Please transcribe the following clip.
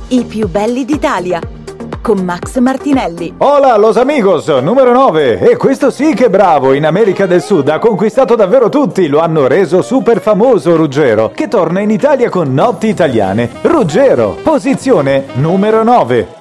I più belli d'Italia, con Max Martinelli. Hola los amigos, numero 9. E questo sì che è bravo, in America del Sud ha conquistato davvero tutti, lo hanno reso super famoso Ruggero, che torna in Italia con Notti Italiane. Ruggero, posizione numero 9.